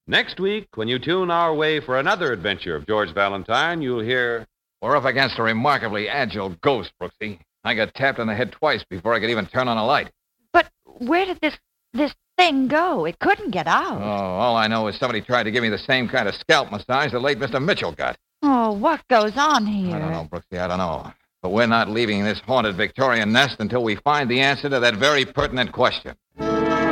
Next week, when you tune our way for another adventure of George Valentine, you'll hear... We're up against a remarkably agile ghost, Brooksy. I got tapped on the head twice before I could even turn on a light. But where did this thing go? It couldn't get out. Oh, all I know is somebody tried to give me the same kind of scalp massage the late Mr. Mitchell got. Oh, what goes on here? I don't know, Brooksy, I don't know. But we're not leaving this haunted Victorian nest until we find the answer to that very pertinent question.